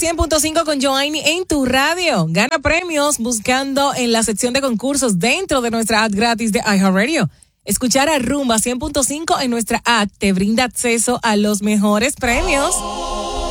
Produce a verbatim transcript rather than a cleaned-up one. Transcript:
cien punto cinco con Joanny en tu radio. Gana premios buscando en la sección de concursos dentro de nuestra app gratis de iHeartRadio. Escuchar a Rumba cien punto cinco en nuestra app te brinda acceso a los mejores premios.